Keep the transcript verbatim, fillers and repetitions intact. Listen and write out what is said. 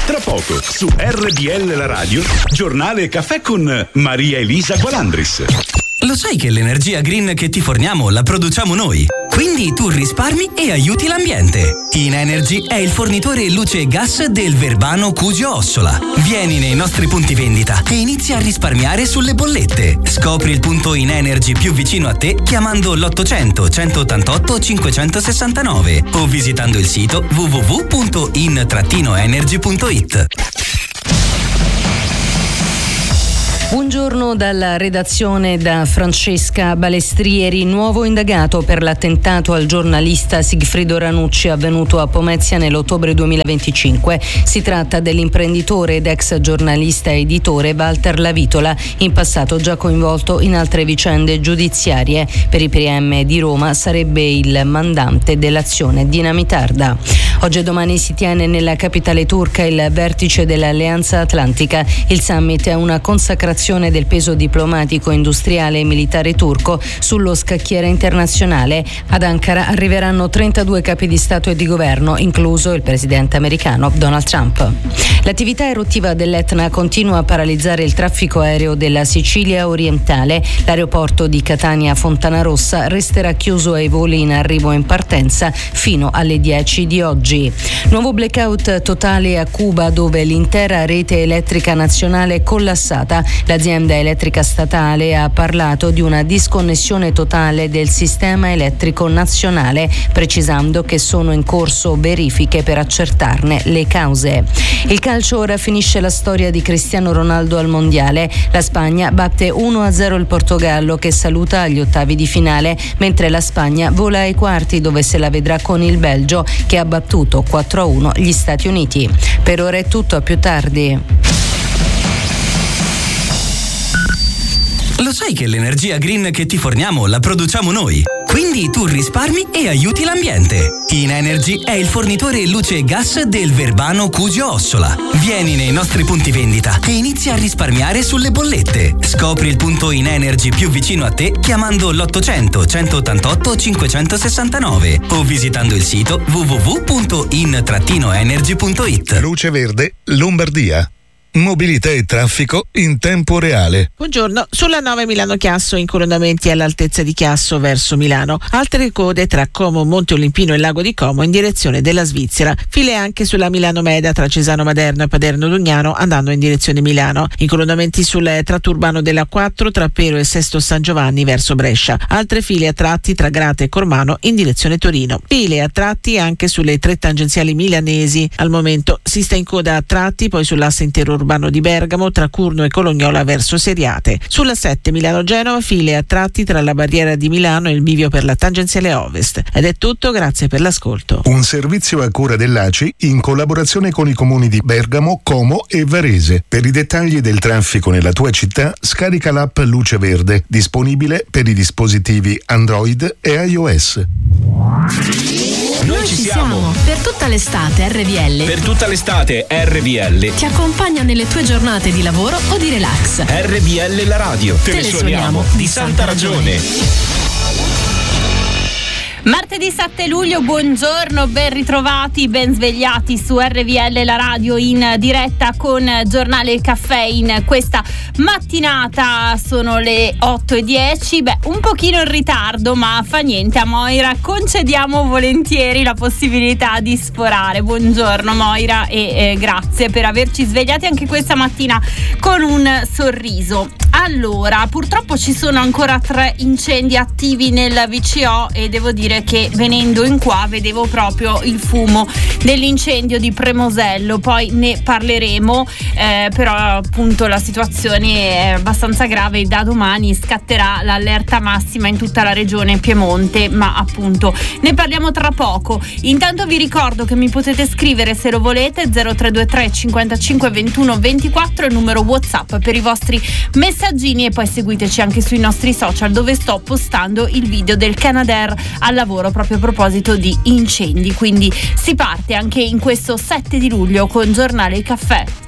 Tra poco su R B L La Radio, giornale caffè con Maria Elisa Gualandris. Lo sai che l'energia green che ti forniamo la produciamo noi? Quindi tu risparmi e aiuti l'ambiente. InEnergy è il fornitore luce e gas del Verbano Cusio Ossola. Vieni nei nostri punti vendita e inizia a risparmiare sulle bollette. Scopri il punto InEnergy più vicino a te chiamando l'ottocento centottantotto cinquecentosessantanove o visitando il sito w w w punto in energy punto it. Buongiorno dalla redazione da Francesca Balestrieri. Nuovo indagato per l'attentato al giornalista Sigfrido Ranucci avvenuto a Pomezia nell'ottobre duemilaventicinque. Si tratta dell'imprenditore ed ex giornalista e editore Walter Lavitola, in passato già coinvolto in altre vicende giudiziarie. Per i P M di Roma sarebbe il mandante dell'azione dinamitarda. Oggi e domani si tiene nella capitale turca il vertice dell'Alleanza Atlantica. Il summit è una consacrazione del peso diplomatico, industriale e militare turco sullo scacchiere internazionale. Ad Ankara arriveranno trentadue capi di Stato e di governo, incluso il presidente americano Donald Trump. L'attività eruttiva dell'Etna continua a paralizzare il traffico aereo della Sicilia orientale. L'aeroporto di Catania Fontanarossa resterà chiuso ai voli in arrivo e in partenza fino alle dieci di oggi. Nuovo blackout totale a Cuba, dove l'intera rete elettrica nazionale è collassata. L'azienda elettrica statale ha parlato di una disconnessione totale del sistema elettrico nazionale, precisando che sono in corso verifiche per accertarne le cause. Il calcio, ora finisce la storia di Cristiano Ronaldo al mondiale. La Spagna batte uno a zero il Portogallo, che saluta agli ottavi di finale, mentre la Spagna vola ai quarti, dove se la vedrà con il Belgio, che ha battuto quattro a uno gli Stati Uniti. Per ora è tutto, a più tardi. Lo sai che l'energia green che ti forniamo la produciamo noi? Quindi tu risparmi e aiuti l'ambiente. InEnergy è il fornitore luce e gas del Verbano Cusio Ossola. Vieni nei nostri punti vendita e inizia a risparmiare sulle bollette. Scopri il punto InEnergy più vicino a te chiamando l'ottocento centottantotto cinquecentosessantanove o visitando il sito w w w punto in energy punto it. Luce Verde, Lombardia. Mobilità e traffico in tempo reale. Buongiorno, sulla nove Milano-Chiasso, incoronamenti all'altezza di Chiasso verso Milano, altre code tra Como, Monte Olimpino e Lago di Como in direzione della Svizzera, file anche sulla Milano-Meda tra Cesano Maderno e Paderno-Dugnano andando in direzione Milano, incoronamenti sul tratto urbano della quattro tra Pero e Sesto San Giovanni verso Brescia, altre file a tratti tra Grate e Cormano in direzione Torino, file a tratti anche sulle tre tangenziali milanesi. Al momento si sta in coda a tratti poi sull'asse intero urbano di Bergamo tra Curno e Colognola verso Seriate. Sulla sette Milano-Genova, file a tratti tra la barriera di Milano e il bivio per la tangenziale ovest. Ed è tutto, grazie per l'ascolto. Un servizio a cura dell'A C I in collaborazione con i comuni di Bergamo, Como e Varese. Per i dettagli del traffico nella tua città, scarica l'app Luce Verde, disponibile per i dispositivi Android e iOS. Noi ci siamo. Per tutta l'estate R V L. Per tutta l'estate R V L ti accompagna nelle tue giornate di lavoro o di relax. R V L La Radio. Te, Te ne suoniamo di santa ragione. Martedì sette luglio, buongiorno, ben ritrovati, ben svegliati su R V L La Radio in diretta con Giornale Caffè in questa mattinata. Sono le otto e dieci, beh, un pochino in ritardo, ma fa niente. A Moira concediamo volentieri la possibilità di sforare. Buongiorno Moira e eh, grazie per averci svegliati anche questa mattina con un sorriso. Allora, purtroppo ci sono ancora tre incendi attivi nel V C O e devo dire che venendo in qua vedevo proprio il fumo dell'incendio di Premosello, poi ne parleremo, eh, però appunto la situazione è abbastanza grave e da domani scatterà l'allerta massima in tutta la regione Piemonte, ma appunto ne parliamo tra poco. Intanto vi ricordo che mi potete scrivere se lo volete zero tre due tre cinquantacinque ventuno ventiquattro, il numero WhatsApp per i vostri messaggini, e poi seguiteci anche sui nostri social dove sto postando il video del Canadair al lavoro proprio a proposito di incendi. Quindi si parte anche in questo sette di luglio con Giornale Caffè.